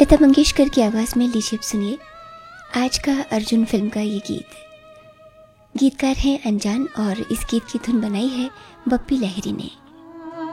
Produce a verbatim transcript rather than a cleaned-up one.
लता मंगेशकर की आवाज़ में लीजिए सुनिए आज का अर्जुन फिल्म का ये गीत। गीतकार हैं अनजान और इस गीत की धुन बनाई है बप्पी लहरी ने।